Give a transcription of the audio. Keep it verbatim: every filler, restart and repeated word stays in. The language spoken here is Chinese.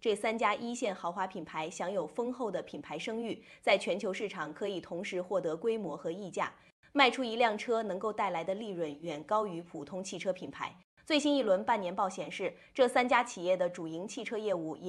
这三家一线豪华品牌享有丰厚的品牌声誉，在全球市场可以同时获得规模和溢价。卖出一辆车能够带来的利润远高于普通汽车品牌。最新一轮半年报显示，这三家企业的主营汽车业务也